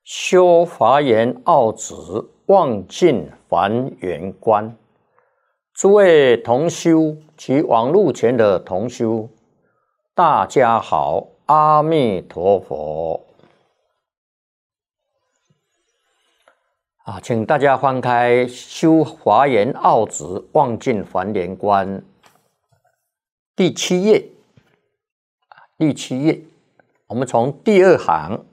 修华严奥旨，望尽还原观。诸位同修及网络前的同修，大家好，阿弥陀佛。请大家翻开《修华严奥旨，望尽还原观》第7页。第7页，我们从第2行